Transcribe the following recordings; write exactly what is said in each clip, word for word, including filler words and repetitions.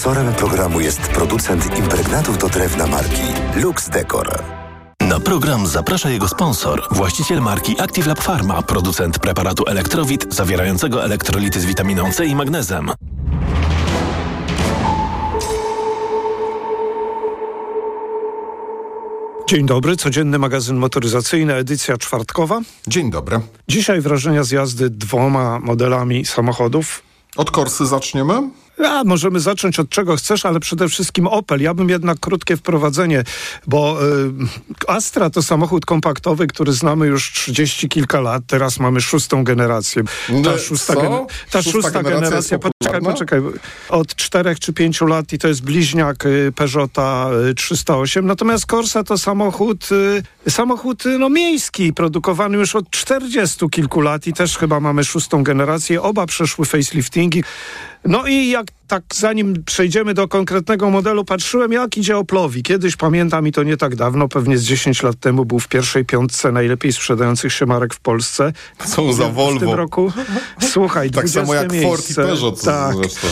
Sponsorem programu jest producent impregnatów do drewna marki Lux Decor. Na program zaprasza jego sponsor, właściciel marki Active Lab Pharma, producent preparatu Elektrowit zawierającego elektrolity z witaminą C i magnezem. Dzień dobry, codzienny magazyn motoryzacyjny, edycja czwartkowa. Dzień dobry. Dzisiaj wrażenia z jazdy dwoma modelami samochodów. Od Corsy zaczniemy? A, możemy zacząć od czego chcesz, ale przede wszystkim Opel. Ja bym jednak krótkie wprowadzenie, bo y, Astra to samochód kompaktowy, który znamy już trzydzieści kilka lat. Teraz mamy szóstą generację. Ta szósta, gener- ta szósta, szósta generacja, generacja poczekaj, poczekaj, od czterech czy pięciu lat i to jest bliźniak y, Peugeota y, trzysta osiem. Natomiast Corsa to samochód, y, samochód y, no, miejski, produkowany już od czterdziestu kilku lat i też chyba mamy szóstą generację. Oba przeszły faceliftingi. No i jak tak zanim przejdziemy do konkretnego modelu, patrzyłem jak idzie Oplowi. Kiedyś, pamiętam i to nie tak dawno, pewnie z dziesięć lat temu był w pierwszej piątce najlepiej sprzedających się marek w Polsce. Co za Volvo. W tym roku, słuchaj, tak samo jak miejsce. Ford i Peugeot. Tak, zresztą,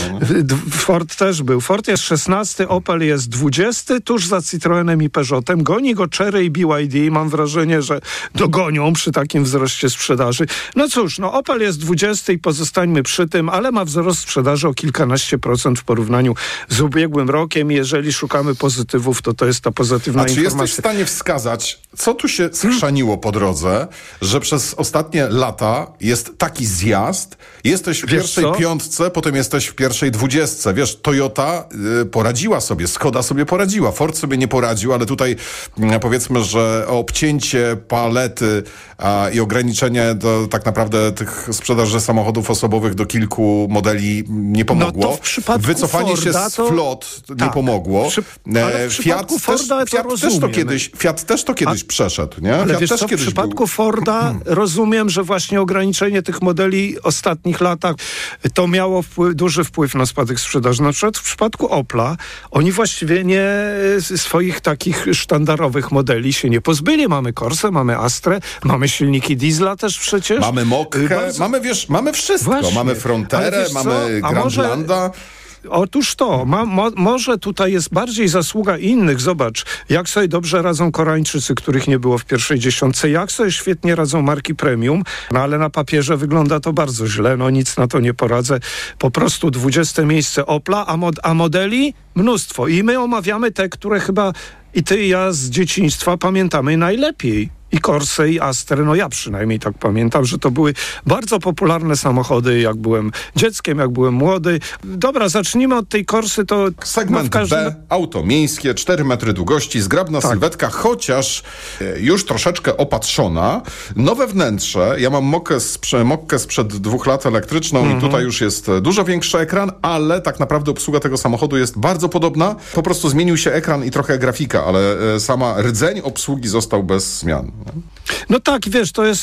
Ford też był. Ford jest szesnasty, Opel jest dwudziesty, tuż za Citroenem i Peugeotem. Goni go Chery i B Y D. Mam wrażenie, że dogonią przy takim wzroście sprzedaży. No cóż, no Opel jest dwudziesty i pozostańmy przy tym, ale ma wzrost sprzedaży o kilkanaście procent w porównaniu z ubiegłym rokiem. Jeżeli szukamy pozytywów, to to jest ta pozytywna A czy informacja. jesteś w stanie wskazać, co tu się schrzaniło po drodze, że przez ostatnie lata jest taki zjazd, jesteś w Wiesz pierwszej co? piątce, potem jesteś w pierwszej dwudziestce. Wiesz, Toyota y, poradziła sobie, Skoda sobie poradziła, Ford sobie nie poradził, ale tutaj y, powiedzmy, że obcięcie palety a, i ograniczenie do tak naprawdę tych sprzedaży samochodów osobowych do kilku modeli nie pomogło. No to w przypadku Wycofanie Forda się z to... flot nie tak, pomogło. Przy... E, Fiat, Forda też, to Fiat, też to kiedyś, Fiat też to kiedyś A... przeszedł, nie? Ale Fiat wiesz też co, w kiedyś przypadku był. Forda rozumiem, że właśnie ograniczenie tych modeli w ostatnich latach to miało wpływ, duży wpływ na spadek sprzedaży. Na przykład w przypadku Opla oni właściwie nie swoich takich sztandarowych modeli się nie pozbyli. Mamy Corsę, mamy Astrę, mamy silniki diesla też przecież. Mamy Mokkę, Bardzo... mamy wiesz, mamy wszystko. Właśnie. Mamy Fronterę, mamy Grandlanda. Może... Otóż to, ma, mo, może tutaj jest bardziej zasługa innych. Zobacz, jak sobie dobrze radzą Koreańczycy, których nie było w pierwszej dziesiątce, jak sobie świetnie radzą marki premium, no ale na papierze wygląda to bardzo źle, no nic na to nie poradzę. Po prostu dwudzieste miejsce Opla, a, mod, a modeli mnóstwo. I my omawiamy te, które chyba i ty i ja z dzieciństwa pamiętamy najlepiej. I Corsę, i Astrę, no ja przynajmniej tak pamiętam, że to były bardzo popularne samochody, jak byłem dzieckiem, jak byłem młody. Dobra, zacznijmy od tej Corsy, to... Segment no w każdym... B, auto miejskie, cztery metry długości, zgrabna tak. sylwetka, chociaż e, już troszeczkę opatrzona. Nowe wnętrze, ja mam Mokkę, sprze, Mokkę sprzed dwóch lat elektryczną mm-hmm. i tutaj już jest dużo większy ekran, ale tak naprawdę obsługa tego samochodu jest bardzo podobna. Po prostu zmienił się ekran i trochę grafika, ale e, sama rdzeń obsługi został bez zmian. No tak, wiesz, to jest